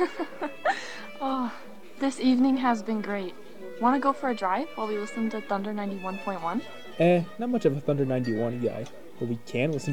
Oh, this evening has been great. Want to go for a drive while we listen to Thunder 91.1? Not much of a Thunder 91 guy, but we can listen